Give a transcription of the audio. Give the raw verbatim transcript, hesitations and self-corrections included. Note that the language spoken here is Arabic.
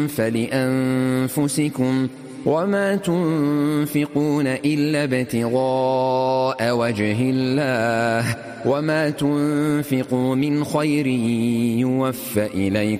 فلأنفسكم وما تنفقون إلا ابتغاء وجه الله وما تنفقوا من خير يوفى إليكم